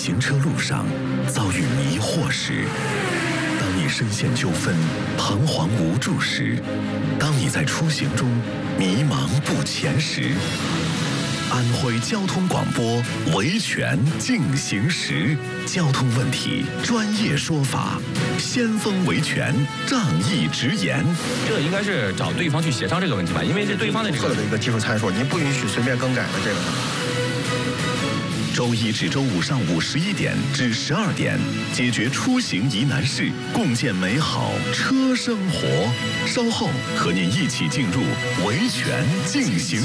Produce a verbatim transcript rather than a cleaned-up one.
行车路上遭遇迷惑时，当你深陷纠纷、彷徨无助时，当你在出行中迷茫不前时，安徽交通广播维权进行时，交通问题专业说法，先锋维权仗义直言。 这应该是找对方去协商这个问题吧，因为是对方的这个的一个技术参数，您不允许随便更改的这个。 周一至周五上午十一点至十二点，解决出行疑难事，共建美好车生活。稍后和您一起进入维权进行。